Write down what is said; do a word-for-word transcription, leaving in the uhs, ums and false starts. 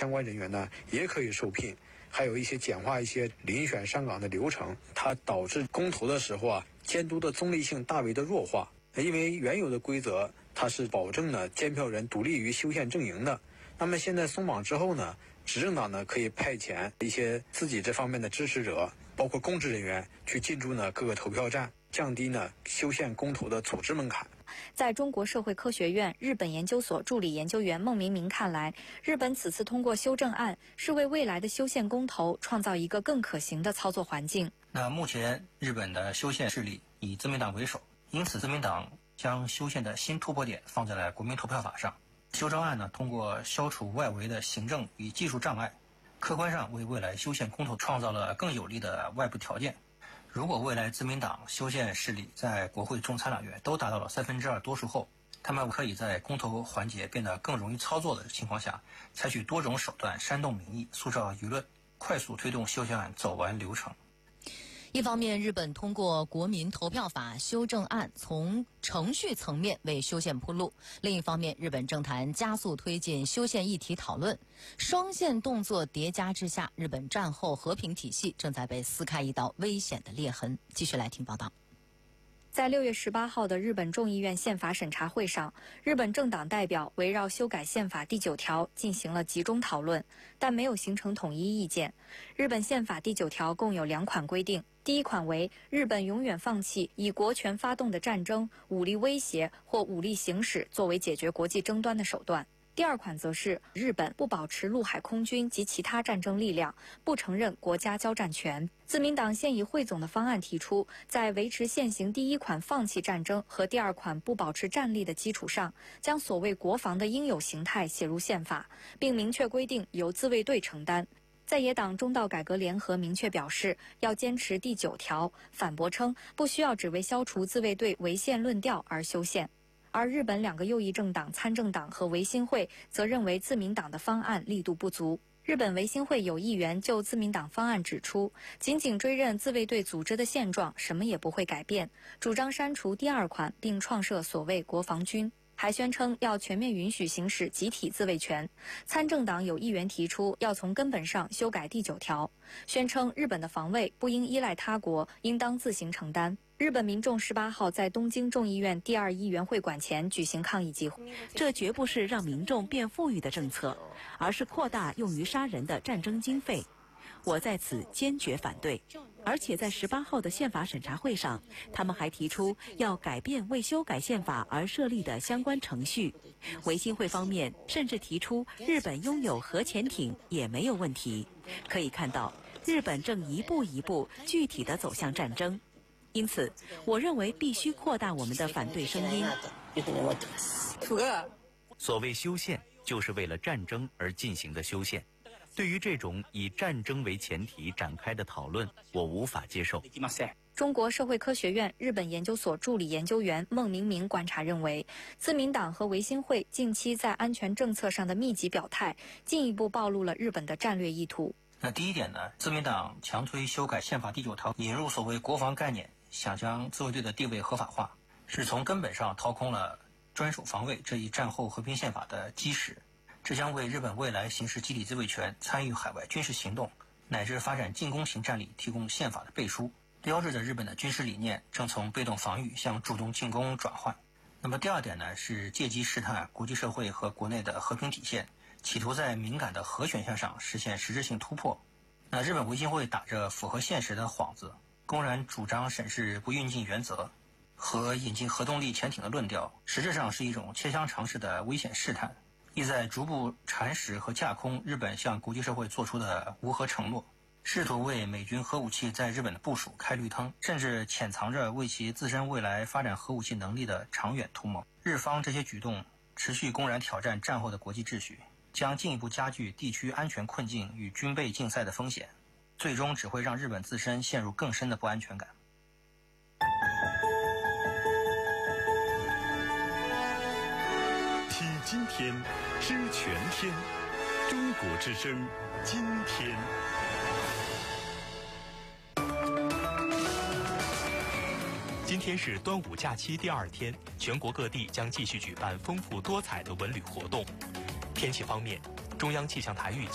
相关人员呢也可以受聘，还有一些简化一些遴选上岗的流程，它导致公投的时候啊，监督的中立性大为的弱化。因为原有的规则它是保证了监票人独立于修宪阵营的，那么现在松绑之后呢，执政党呢可以派遣一些自己这方面的支持者，包括公职人员去进驻呢各个投票站，降低呢修宪公投的组织门槛。 在中国社会科学院日本研究所助理研究员孟明明看来，日本此次通过修正案是为未来的修宪公投创造一个更可行的操作环境。 那目前日本的修宪势力以自民党为首，因此自民党将修宪的新突破点放在了国民投票法上。修正案呢，通过消除外围的行政与技术障碍，客观上为未来修宪公投创造了更有利的外部条件。如果未来自民党修宪势力在国会众参两院都达到了三分之二多数后，他们可以在公投环节变得更容易操作的情况下，采取多种手段煽动民意、塑造舆论，快速推动修宪案走完流程。 一方面，日本通过国民投票法修正案从程序层面为修宪铺路；另一方面，日本政坛加速推进修宪议题讨论，双线动作叠加之下，日本战后和平体系正在被撕开一道危险的裂痕。继续来听报道。 在六月十八号的日本众议院宪法审查会上，日本政党代表围绕修改宪法第九条进行了集中讨论，但没有形成统一意见。日本宪法第九条共有两款规定，第一款为日本永远放弃以国权发动的战争、武力威胁或武力行使作为解决国际争端的手段。第二款则是日本不保持陆海空军及其他战争力量，不承认国家交战权。自民党现以汇总的方案提出，在维持现行第一款放弃战争和第二款不保持战力的基础上，将所谓国防的应有形态写入宪法，并明确规定由自卫队承担。在野党中道改革联合明确表示要坚持第九条，反驳称不需要只为消除自卫队违宪论调而修宪。而日本两个右翼政党参政党和维新会则认为自民党的方案力度不足。日本维新会有议员就自民党方案指出，仅仅追认自卫队组织的现状，什么也不会改变，主张删除第二款并创设所谓国防军，还宣称要全面允许行使集体自卫权。参政党有议员提出要从根本上修改第九条，宣称日本的防卫不应依赖他国，应当自行承担。日本民众十八号在东京众议院第二议员会馆前举行抗议集会。 这绝不是让民众变富裕的政策，而是扩大用于杀人的战争经费。我在此坚决反对。而且在十八号的宪法审查会上，他们还提出要改变为修改宪法而设立的相关程序。维新会方面甚至提出日本拥有核潜艇也没有问题。可以看到，日本正一步一步具体地走向战争。因此，我认为必须扩大我们的反对声音。 所谓修宪，就是为了战争而进行的修宪。对于这种以战争为前提展开的讨论，我无法接受。 中国社会科学院日本研究所助理研究员孟明明观察认为，自民党和维新会近期在安全政策上的密集表态，进一步暴露了日本的战略意图。 那第一点呢，自民党强推修改宪法第九条，引入所谓国防概念，想将自卫队的地位合法化，是从根本上掏空了专属防卫这一战后和平宪法的基石。这将为日本未来行使集体自卫权、参与海外军事行动乃至发展进攻型战力提供宪法的背书，标志着日本的军事理念正从被动防御向主动进攻转换。那么第二点呢，是借机试探国际社会和国内的和平体现，企图在敏感的核选项上实现实质性突破。那日本维新会打着符合现实的幌子，公然主张审视不运进原则和引进核动力潜艇的论调，实质上是一种切香肠式的危险试探，意在逐步蚕食和架空日本向国际社会做出的无核承诺，试图为美军核武器在日本的部署开绿灯，甚至潜藏着为其自身未来发展核武器能力的长远图谋。日方这些举动持续公然挑战战后的国际秩序，将进一步加剧地区安全困境与军备竞赛的风险，最终只会让日本自身陷入更深的不安全感。 听今天，知全天，中国之声，今天。 今天是端午假期第二天，全国各地将继续举办丰富多彩的文旅活动。天气方面，中央气象台预计